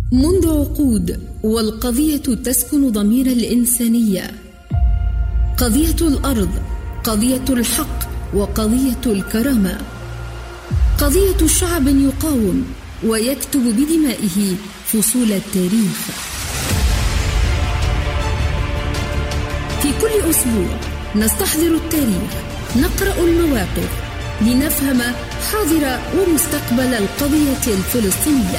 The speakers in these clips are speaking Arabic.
منذ عقود والقضية تسكن ضمير الإنسانية، قضية الأرض، قضية الحق، وقضية الكرامة، قضية شعب يقاوم ويكتب بدمائه فصول التاريخ. في كل أسبوع نستحضر التاريخ، نقرأ المواقف لنفهم حاضر ومستقبل القضية الفلسطينية.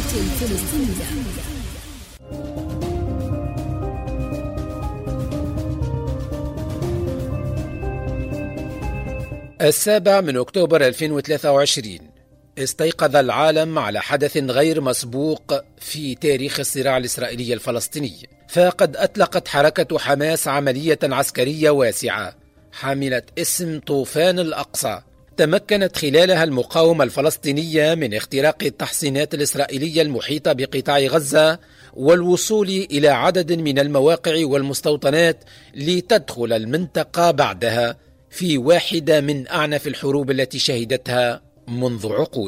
7 أكتوبر 2023 استيقظ العالم على حدث غير مسبوق في تاريخ الصراع الإسرائيلي الفلسطيني، فقد أطلقت حركة حماس عملية عسكرية واسعة حملت اسم طوفان الأقصى، تمكنت خلالها المقاومة الفلسطينية من اختراق التحصينات الإسرائيلية المحيطة بقطاع غزة والوصول إلى عدد من المواقع والمستوطنات لتدخل المنطقة بعدها في واحدة من أعنف الحروب التي شهدتها منذ عقود.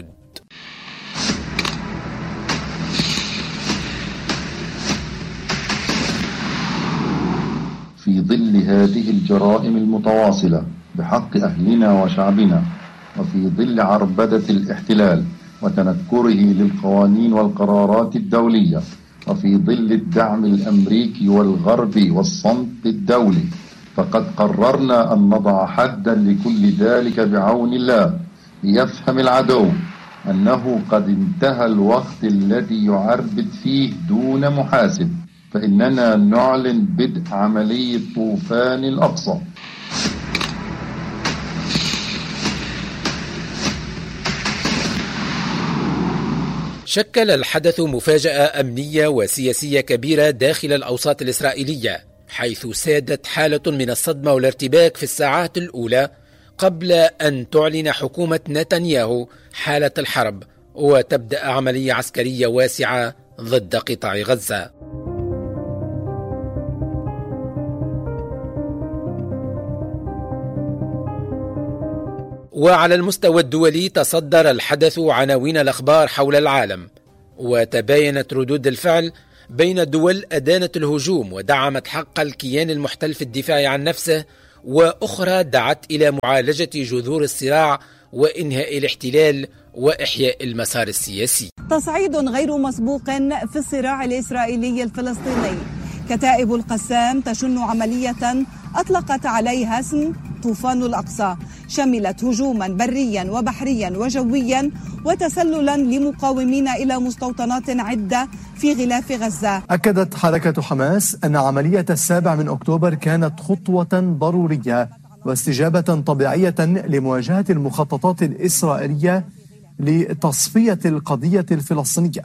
في ظل هذه الجرائم المتواصلة بحق أهلنا وشعبنا، وفي ظل عربدة الاحتلال وتنكره للقوانين والقرارات الدولية، وفي ظل الدعم الأمريكي والغربي والصمت الدولي، فقد قررنا أن نضع حدا لكل ذلك بعون الله، ليفهم العدو أنه قد انتهى الوقت الذي يعربد فيه دون محاسب، فإننا نعلن بدء عملية طوفان الأقصى. شكل الحدث مفاجأة أمنية وسياسية كبيرة داخل الأوساط الإسرائيلية، حيث سادت حالة من الصدمة والارتباك في الساعات الأولى قبل أن تعلن حكومة نتنياهو حالة الحرب وتبدأ عملية عسكرية واسعة ضد قطاع غزة. وعلى المستوى الدولي تصدر الحدث عناوين الأخبار حول العالم، وتباينت ردود الفعل بين الدول أدانت الهجوم ودعمت حق الكيان المحتل في الدفاع عن نفسه، وأخرى دعت إلى معالجة جذور الصراع وإنهاء الاحتلال وإحياء المسار السياسي. تصعيد غير مسبوق في الصراع الإسرائيلي الفلسطيني. كتائب القسام تشن عملية أطلقت عليها اسم طوفان الأقصى، شملت هجوما بريا وبحريا وجويا وتسللا لمقاومين إلى مستوطنات عدة في غلاف غزة. أكدت حركة حماس أن عملية 7 أكتوبر كانت خطوة ضرورية واستجابة طبيعية لمواجهة المخططات الإسرائيلية لتصفية القضية الفلسطينية.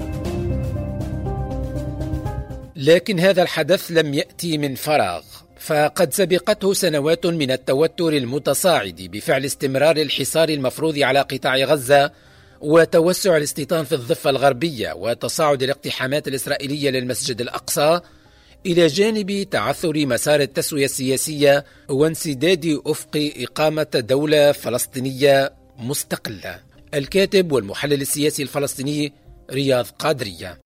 لكن هذا الحدث لم يأتي من فراغ، فقد سبقته سنوات من التوتر المتصاعد بفعل استمرار الحصار المفروض على قطاع غزة وتوسع الاستيطان في الضفة الغربية وتصاعد الاقتحامات الإسرائيلية للمسجد الأقصى، إلى جانب تعثر مسار التسوية السياسية وانسداد أفق إقامة دولة فلسطينية مستقلة. الكاتب والمحلل السياسي الفلسطيني رياض قادرية: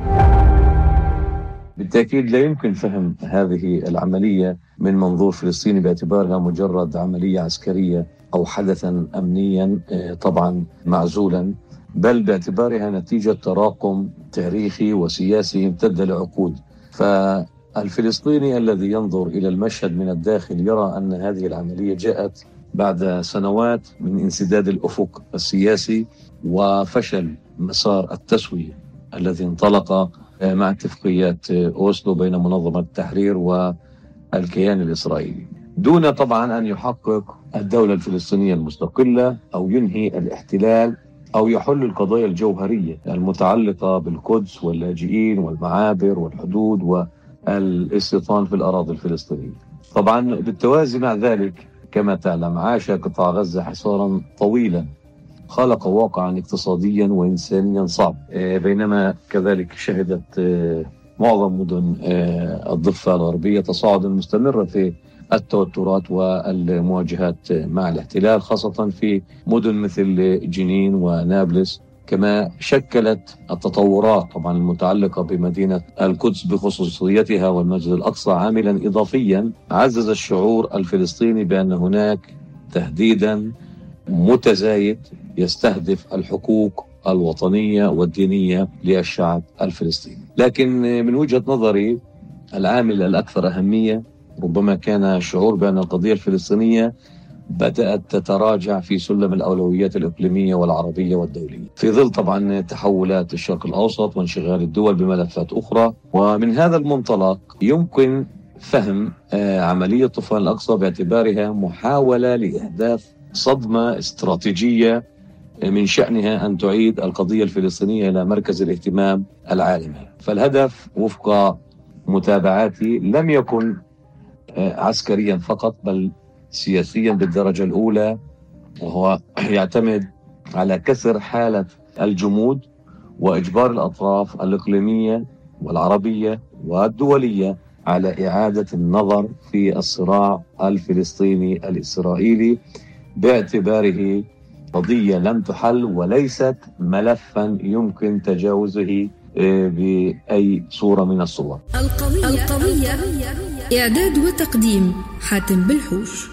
بالتأكيد لا يمكن فهم هذه العملية من منظور فلسطيني باعتبارها مجرد عملية عسكرية أو حدثا أمنيا طبعا معزولا، بل باعتبارها نتيجة تراكم تاريخي وسياسي امتد لعقود. فالفلسطيني الذي ينظر إلى المشهد من الداخل يرى أن هذه العملية جاءت بعد سنوات من انسداد الأفق السياسي وفشل مسار التسوية الذي انطلق مع اتفاقيات أوسلو بين منظمة التحرير والكيان الإسرائيلي، دون طبعا أن يحقق الدولة الفلسطينية المستقلة أو ينهي الاحتلال أو يحل القضايا الجوهرية المتعلقة بالقدس واللاجئين والمعابر والحدود والاستيطان في الأراضي الفلسطينية. طبعا بالتوازي مع ذلك كما تعلم عاش قطاع غزة حصارا طويلا خلق واقعا اقتصاديا وإنسانيا صعب، بينما كذلك شهدت معظم مدن الضفة الغربية تصاعدا مستمرا في التوترات والمواجهات مع الاحتلال، خاصة في مدن مثل جنين ونابلس كما شكلت التطورات طبعا المتعلقة بمدينة القدس بخصوصيتها والمسجد الأقصى عاملا إضافيا عزز الشعور الفلسطيني بأن هناك تهديدا متزايد يستهدف الحقوق الوطنية والدينية للشعب الفلسطيني. لكن من وجهة نظري العامل الأكثر أهمية ربما كان الشعور بأن القضية الفلسطينية بدأت تتراجع في سلم الأولويات الإقليمية والعربية والدولية في ظل طبعا تحولات الشرق الأوسط وانشغال الدول بملفات أخرى. ومن هذا المنطلق يمكن فهم عملية طوفان الأقصى باعتبارها محاولة لإحداث صدمة استراتيجية من شأنها أن تعيد القضية الفلسطينية إلى مركز الاهتمام العالمي. فالهدف وفق متابعاتي لم يكن عسكريا فقط بل سياسيا بالدرجة الأولى، وهو يعتمد على كسر حالة الجمود وإجبار الأطراف الإقليمية والعربية والدولية على إعادة النظر في الصراع الفلسطيني الإسرائيلي باعتباره قضية لم تحل وليست ملفا يمكن تجاوزه بأي صورة من الصور. القضية إعداد وتقديم حاتم بالحوش.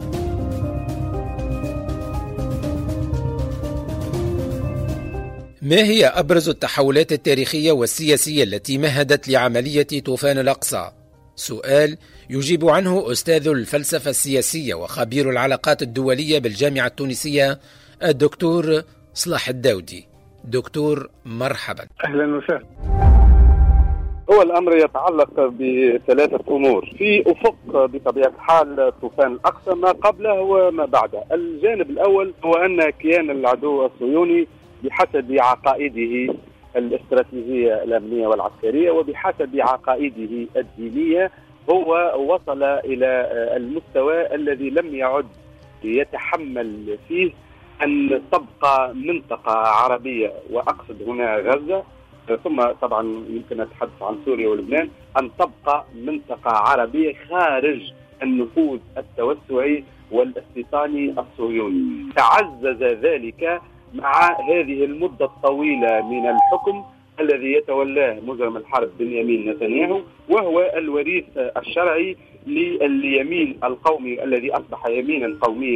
ما هي أبرز التحولات التاريخية والسياسية التي مهدت لعملية طوفان الأقصى؟ سؤال يجيب عنه أستاذ الفلسفة السياسية وخبير العلاقات الدولية بالجامعة التونسية الدكتور صلاح الداودي. دكتور مرحبا. أهلا وسهلا. هو الأمر يتعلق بثلاثة أمور في أفق بطبيعة حال طوفان الأقصى، ما قبله وما بعده. الجانب الأول هو أن كيان العدو الصهيوني بحسب عقائده الاستراتيجية الأمنية والعسكرية وبحسب عقائده الدينية هو وصل إلى المستوى الذي لم يعد يتحمل فيه أن تبقى منطقة عربية، وأقصد هنا غزة، ثم طبعا يمكن أتحدث عن سوريا ولبنان، أن تبقى منطقة عربية خارج النفوذ التوسعي والاستيطاني الصهيوني. تعزز ذلك مع هذه المدة الطويلة من الحكم الذي يتولاه مجرم الحرب بنيامين نتنياهو، وهو الوريث الشرعي لليمين القومي الذي أصبح يمينا قوميا